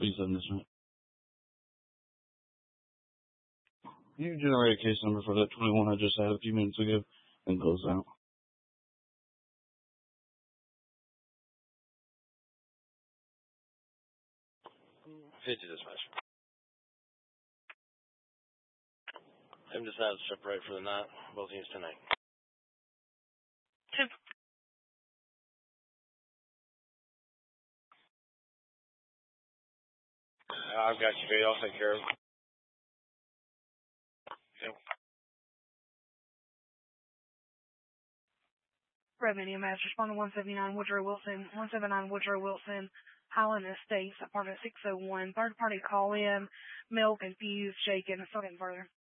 Please send this one. Can you generate a case number for that 21 I just had a few minutes ago and close out? 50 dispatch. I'm just out to separate for the night. Both units tonight. I've got you, Jay. I'll take care of it. Yep. Revenue Mass, responding 179 Woodrow Wilson, 179 Woodrow Wilson, Highland Estates, apartment 601, third party call in, male confused, shaken, something further.